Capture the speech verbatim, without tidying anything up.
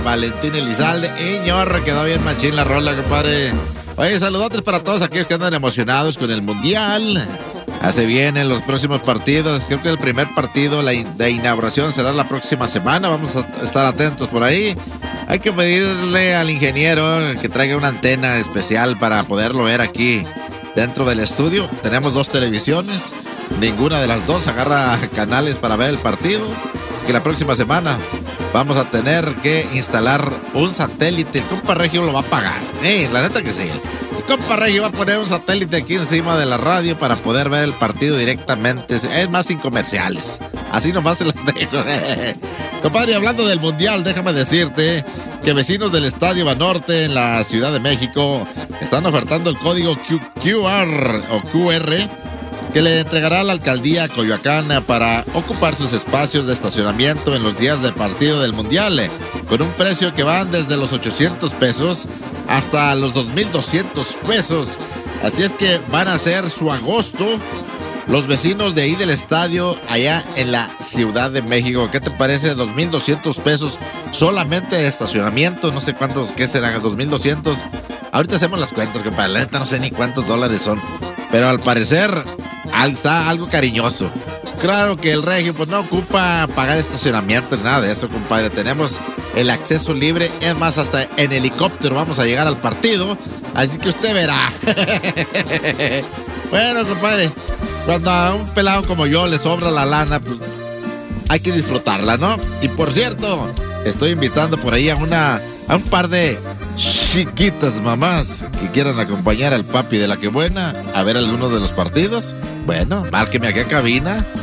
Valentín Elizalde. Y ñorra, quedó bien machín la rola, compadre. Oye, saludotes para todos aquellos que andan emocionados con el Mundial. Hace bien en los próximos partidos. Creo que el primer partido la in- de inauguración será la próxima semana. Vamos a estar atentos por ahí. Hay que pedirle al ingeniero que traiga una antena especial para poderlo ver aquí dentro del estudio. Tenemos dos televisiones. Ninguna de las dos agarra canales para ver el partido. Es que la próxima semana vamos a tener que instalar un satélite. El compa Regio lo va a pagar. Eh, la neta que sí. El compa Regio va a poner un satélite aquí encima de la radio para poder ver el partido directamente. Es más, sin comerciales. Así nomás se los dejo. Compadre, hablando del Mundial, déjame decirte que vecinos del Estadio Banorte en la Ciudad de México están ofertando el código Q- QR o Q R que le entregará la alcaldía Coyoacán para ocupar sus espacios de estacionamiento en los días del partido del Mundial, con un precio que van desde los ochocientos pesos hasta los dos mil doscientos pesos. Así es que van a hacer su agosto los vecinos de ahí del estadio allá en la Ciudad de México. ¿Qué te parece? dos mil doscientos pesos solamente de estacionamiento. No sé cuántos, ¿qué serán? dos mil doscientos. Ahorita hacemos las cuentas, compadre. La neta no sé ni cuántos dólares son. Pero al parecer está algo cariñoso. Claro que el Regio pues no ocupa pagar estacionamiento ni nada de eso, compadre. Tenemos el acceso libre. Es más, hasta en helicóptero vamos a llegar al partido. Así que usted verá. Bueno, compadre, cuando a un pelado como yo le sobra la lana, pues hay que disfrutarla, ¿no? Y por cierto, estoy invitando por ahí a una a un par de chiquitas mamás que quieran acompañar al papi de la que buena a ver algunos de los partidos. Bueno, márqueme aquí a cabina